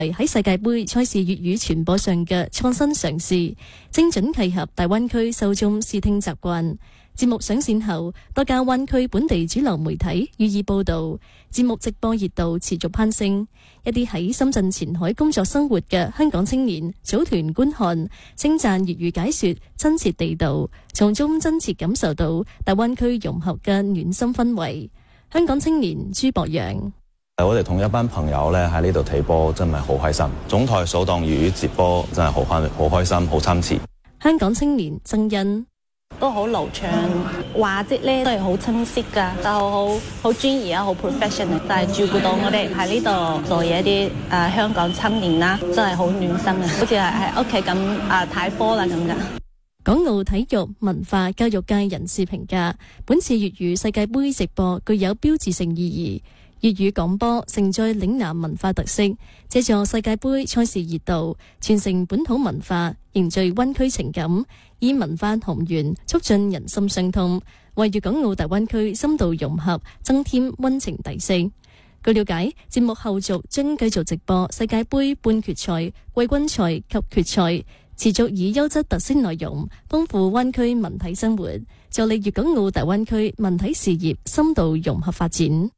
喺世界盃賽事粵語傳播上嘅創新嘗試，精準契合大灣區受眾視聽習慣。節目上線後，多家灣區本地主流媒體予以報導，節目直播熱度持續攀升。一啲喺深圳前海工作生活嘅香港青年組團觀看，稱讚粵語解說親切地道，從中真切感受到大灣區融合嘅暖心氛圍。香港青年朱博洋。 我哋同一班朋友咧喺呢度睇波，真係好開心。總台首檔粵語節波真係好開心，好親切。 香港青年曾欣都好流暢，話節咧都係好清晰噶，就好專業啊，好 professional， 但係照顧到我哋喺呢度做嘢啲香港青年啦，真係好暖心啊，好似係喺屋企咁睇波啦咁噶。 港澳體育文化教育界人士評價，本次粵語世界盃直播具有標誌性意義。粵語廣播承載嶺南文化特色，借助世界盃賽事熱度，傳承本土文化，凝聚灣區情感，以文化同源促進人心相通，為粵港澳大灣區深度融合增添溫情遞色。據了解，節目後續將繼續直播世界盃半決賽、季軍賽及決賽，持續以優質特色內容豐富灣區文體生活，助力粵港澳大灣區文體事業深度融合發展。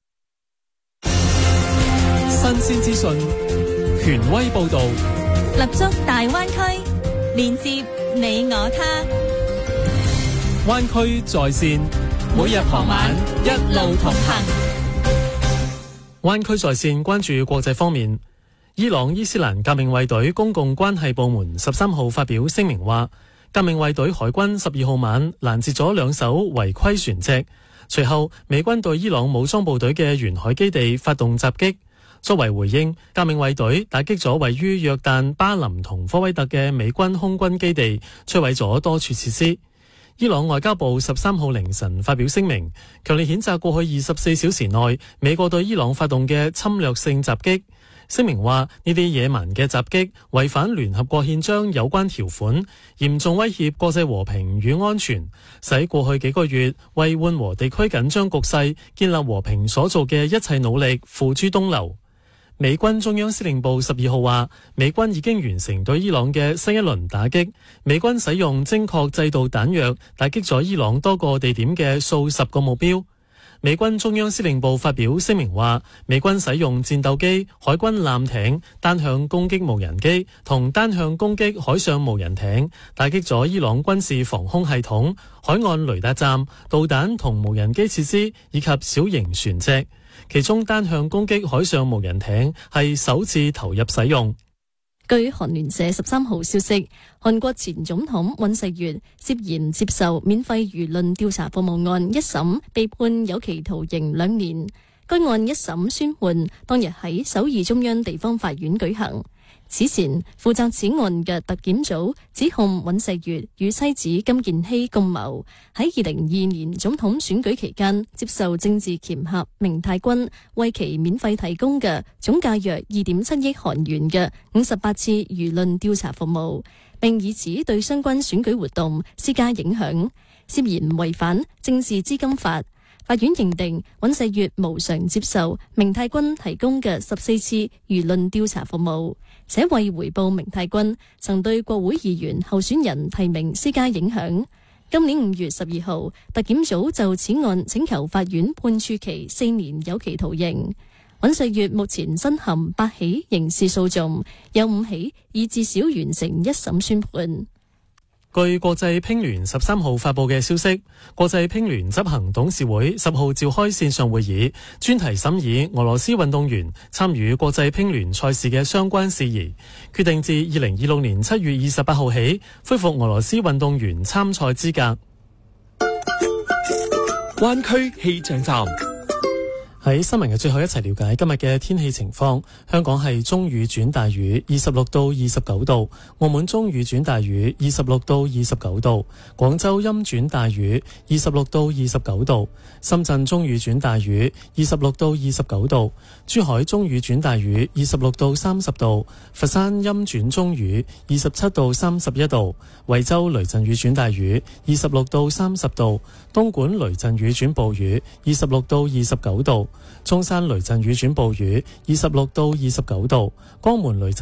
新鮮資訊，權威報導， 立足大灣區，連接你我他。 灣區在線，每日傍晚一路同行。灣區在線關注國際方面，伊朗伊斯蘭革命衛隊公共關係部門13號發表聲明話，革命衛隊海軍12號晚攔截咗2艘違規船隻，隨後美軍對伊朗武裝部隊嘅沿海基地發動襲擊。作為回應，革命衛隊打擊咗位於約旦、巴林同科威特嘅美軍空軍基地，摧毀咗多處設施。伊朗外交部13號凌晨發表聲明，強烈譴責過去24小時內美國對伊朗發動嘅侵略性襲擊。聲明話，呢啲野蠻嘅襲擊違反聯合國憲章有關條款，嚴重威脅國際和平與安全，使過去幾個月為緩和地區緊張局勢、建立和平所做嘅一切努力付諸東流。美軍中央司令部12號話，美軍已經完成對伊朗嘅新一輪打擊，美軍使用精確制導彈藥打擊咗伊朗多個地點嘅數十個目標。美軍中央司令部發表聲明話，美軍使用戰鬥機、海軍艦艇、單向攻擊無人機同單向攻擊海上無人艇，打擊咗伊朗軍事防空系統、海岸雷達站、導彈同無人機設施以及小型船隻。其中單向攻擊海上無人艇係首次投入使用。 據韓聯社13號消息，韓國前總統尹錫悅涉嫌接受免費輿論調查服務案一審，被判有期徒刑2年。該案一審宣判當日喺首爾中央地方法院舉行。此前負責此案嘅特檢組指控尹錫悅與妻子金建希共謀，喺2022年總統選舉期間接受政治掮客明泰君為其免費提供嘅總價約2.7億韓元嘅58次輿論調查服務，並以此對相關選舉活動施加影響，涉嫌違反政治資金法。法院認定尹錫悅無償接受明泰君提供嘅14次輿論調查服務，且為回報明泰君曾對國會議員候選人提名施加影響。今年5月12號，特檢組就此案請求法院判處其4年有期徒刑。尹錫悅目前身陷8起刑事訴訟，有5起已至少完成一審宣判。 據國際乒聯13號發佈嘅消息，國際乒聯執行董事會10號召開線上會議，專題審議俄羅斯運動員參與國際乒聯賽事嘅相關事宜，決定自2026年7月28號起恢復俄羅斯運動員參賽資格。 灣區氣象站。 喺新聞嘅最後一齊了解今日嘅天氣情況。香港係中雨轉大雨，26到29度；澳門中雨轉大雨，26到29度；廣州陰轉大雨，26到29度；深圳中雨轉大雨，26到29度；珠海中雨轉大雨，26到30度；佛山陰轉中雨，27到31度；惠州雷陣雨轉大雨，26到30度；東莞雷陣雨轉暴雨，26到29度。 中山雷陣雨轉暴雨，26到29度，江門雷陣